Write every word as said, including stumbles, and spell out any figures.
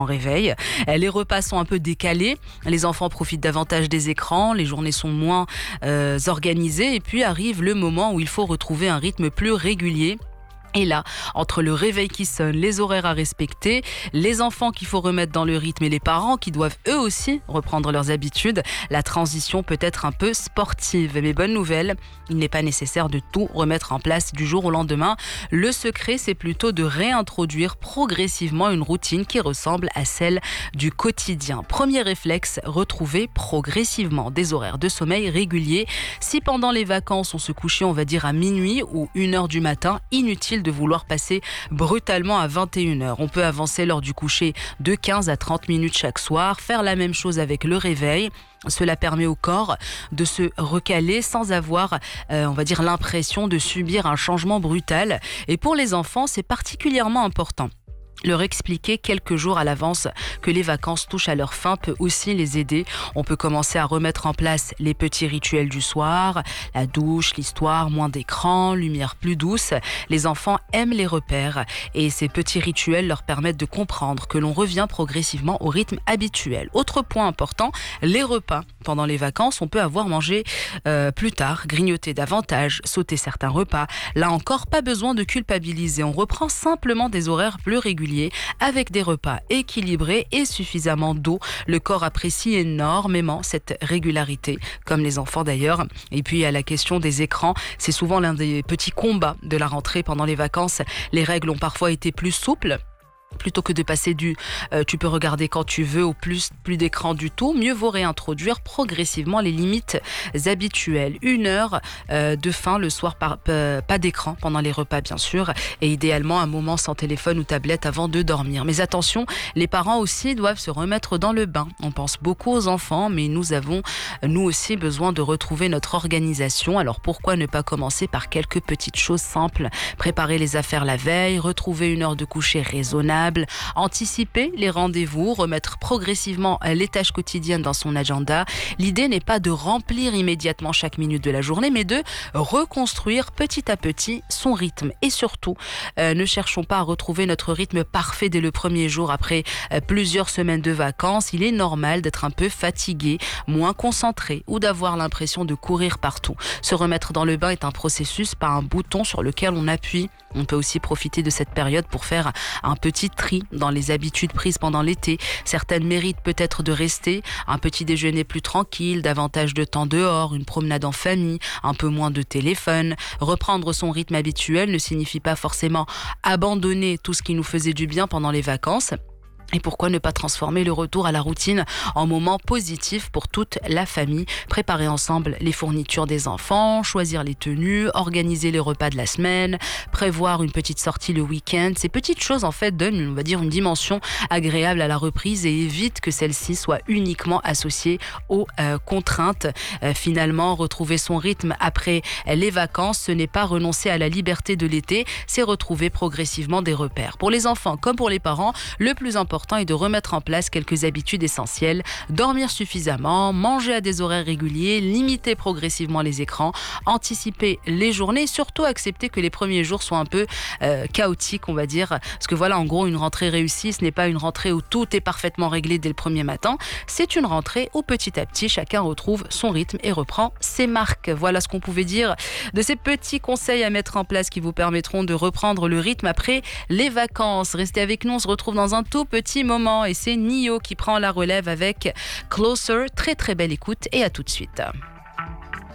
en réveil. Les repas sont un peu décalés, les enfants profitent davantage des écrans, les journées sont moins euh, organisées et puis arrive le moment où il faut retrouver un rythme plus régulier. Et là, entre le réveil qui sonne, les horaires à respecter, les enfants qu'il faut remettre dans le rythme et les parents qui doivent eux aussi reprendre leurs habitudes, la transition peut être un peu sportive. Mais bonne nouvelle, il n'est pas nécessaire de tout remettre en place du jour au lendemain. Le secret, c'est plutôt de réintroduire progressivement une routine qui ressemble à celle du quotidien. Premier réflexe, retrouver progressivement des horaires de sommeil réguliers. Si pendant les vacances, on se couchait, on va dire, à minuit ou une heure du matin, inutile de vouloir passer brutalement à vingt et une heures. On peut avancer l'heure du coucher de quinze à trente minutes chaque soir, faire la même chose avec le réveil. Cela permet au corps de se recaler sans avoir, euh, on va dire, l'impression de subir un changement brutal. Et pour les enfants, c'est particulièrement important. Leur expliquer quelques jours à l'avance que les vacances touchent à leur fin peut aussi les aider. On peut commencer à remettre en place les petits rituels du soir, la douche, l'histoire, moins d'écran, lumière plus douce. Les enfants aiment les repères et ces petits rituels leur permettent de comprendre que l'on revient progressivement au rythme habituel. Autre point important, les repas. Pendant les vacances, on peut avoir mangé euh, plus tard, grignoter davantage, sauter certains repas. Là encore, pas besoin de culpabiliser. On reprend simplement des horaires plus réguliers avec des repas équilibrés et suffisamment d'eau. Le corps apprécie énormément cette régularité, comme les enfants d'ailleurs. Et puis à la question des écrans, c'est souvent l'un des petits combats de la rentrée pendant les vacances. Les règles ont parfois été plus souples. Plutôt que de passer du euh, tu peux regarder quand tu veux au plus, plus d'écran du tout, mieux vaut réintroduire progressivement les limites habituelles. Une heure euh, de faim le soir, par, euh, pas d'écran pendant les repas bien sûr, et idéalement un moment sans téléphone ou tablette avant de dormir. Mais attention, les parents aussi doivent se remettre dans le bain. On pense beaucoup aux enfants, mais nous avons nous aussi besoin de retrouver notre organisation. Alors pourquoi ne pas commencer par quelques petites choses simples? Préparer les affaires la veille, retrouver une heure de coucher raisonnable, anticiper les rendez-vous, remettre progressivement les tâches quotidiennes dans son agenda. L'idée n'est pas de remplir immédiatement chaque minute de la journée, mais de reconstruire petit à petit son rythme. Et surtout, euh, ne cherchons pas à retrouver notre rythme parfait dès le premier jour après euh, plusieurs semaines de vacances. Il est normal d'être un peu fatigué, moins concentré ou d'avoir l'impression de courir partout. Se remettre dans le bain est un processus, pas un bouton sur lequel on appuie. On peut aussi profiter de cette période pour faire un petit tri dans les habitudes prises pendant l'été. Certaines méritent peut-être de rester, un petit déjeuner plus tranquille, davantage de temps dehors, une promenade en famille, un peu moins de téléphone. Reprendre son rythme habituel ne signifie pas forcément abandonner tout ce qui nous faisait du bien pendant les vacances. Et pourquoi ne pas transformer le retour à la routine en moment positif pour toute la famille? Préparer ensemble les fournitures des enfants, choisir les tenues, organiser les repas de la semaine, prévoir une petite sortie le week-end. Ces petites choses en fait donnent, on va dire, une dimension agréable à la reprise et évitent que celle-ci soit uniquement associée aux euh, contraintes. Euh, finalement, retrouver son rythme après les vacances, ce n'est pas renoncer à la liberté de l'été, c'est retrouver progressivement des repères. Pour les enfants comme pour les parents, le plus important est de remettre en place quelques habitudes essentielles, dormir suffisamment, manger à des horaires réguliers, limiter progressivement les écrans, anticiper les journées et surtout accepter que les premiers jours soient un peu euh, chaotiques, on va dire. Parce que voilà, en gros, une rentrée réussie, ce n'est pas une rentrée où tout est parfaitement réglé dès le premier matin. C'est une rentrée où petit à petit, chacun retrouve son rythme et reprend ses marques. Voilà ce qu'on pouvait dire de ces petits conseils à mettre en place qui vous permettront de reprendre le rythme après les vacances. Restez avec nous, on se retrouve dans un tout petit moment et c'est Nio qui prend la relève avec Closer. Très très belle écoute et à tout de suite.